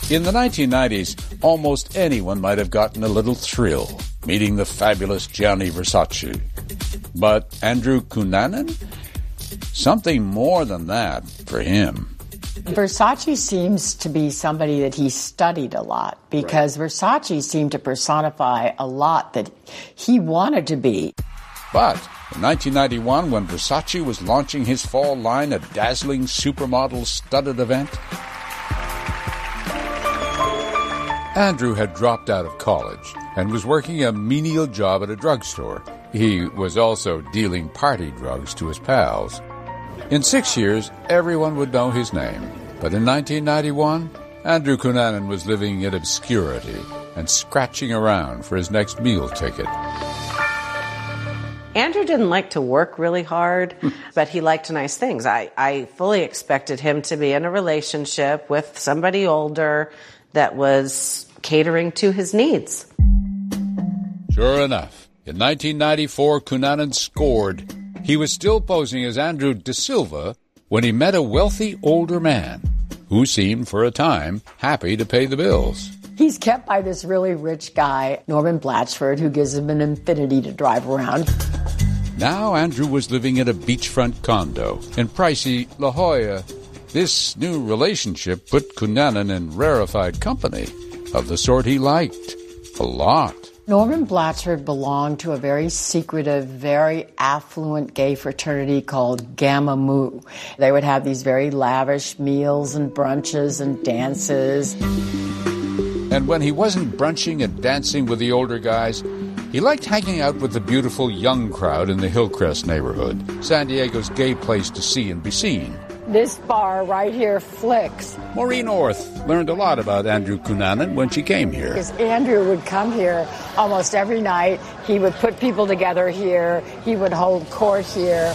In the 1990s, almost anyone might have gotten a little thrill meeting the fabulous Gianni Versace. But Andrew Cunanan? Something more than that for him. Versace seems to be somebody that he studied a lot because Versace seemed to personify a lot that he wanted to be. But in 1991, when Versace was launching his fall line, a dazzling supermodel studded event, Andrew had dropped out of college and was working a menial job at a drugstore. He was also dealing party drugs to his pals. In 6 years, everyone would know his name. But in 1991, Andrew Cunanan was living in obscurity and scratching around for his next meal ticket. Andrew didn't like to work really hard, but he liked nice things. I fully expected him to be in a relationship with somebody older that was catering to his needs. Sure enough, in 1994, Cunanan scored. He was still posing as Andrew De Silva when he met a wealthy older man who seemed, for a time, happy to pay the bills. He's kept by this really rich guy, Norman Blatchford, who gives him an Infiniti to drive around. Now Andrew was living in a beachfront condo in pricey La Jolla. This new relationship put Cunanan in rarefied company of the sort he liked a lot. Norman Blatchford belonged to a very secretive, very affluent gay fraternity called Gamma Mu. They would have these very lavish meals and brunches and dances. And when he wasn't brunching and dancing with the older guys, he liked hanging out with the beautiful young crowd in the Hillcrest neighborhood, San Diego's gay place to see and be seen. This bar right here, Flicks. Maureen Orth learned a lot about Andrew Cunanan when she came here. Because Andrew would come here almost every night. He would put people together here. He would hold court here.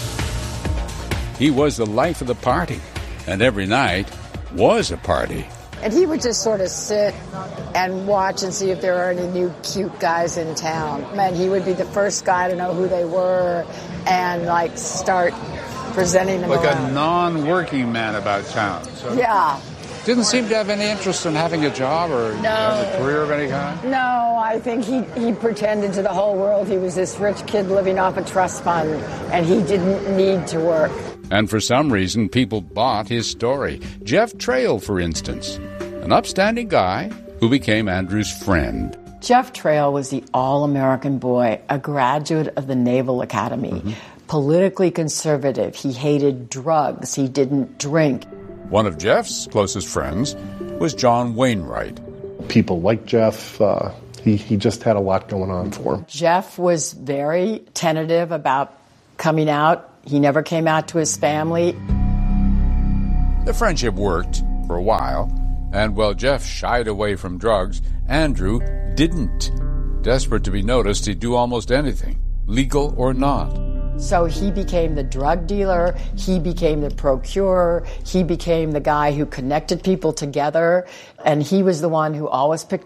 He was the life of the party, and every night was a party. And he would just sort of sit and watch and see if there are any new cute guys in town. And he would be the first guy to know who they were and, like, start presenting them like around. A non-working man about town. So yeah. Didn't seem to have any interest in having a job or a career of any kind? No, I think he pretended to the whole world he was this rich kid living off a trust fund, and he didn't need to work. And for some reason, people bought his story. Jeff Trail, for instance, an upstanding guy who became Andrew's friend. Jeff Trail was the all-American boy, a graduate of the Naval Academy. Mm-hmm. Politically conservative. He hated drugs. He didn't drink. One of Jeff's closest friends was John Wainwright. People like Jeff. He just had a lot going on for him. Jeff was very tentative about coming out. He never came out to his family. The friendship worked for a while, and while Jeff shied away from drugs, Andrew didn't. Desperate to be noticed, he'd do almost anything, legal or not. So he became the drug dealer, he became the procurer, he became the guy who connected people together, and he was the one who always picked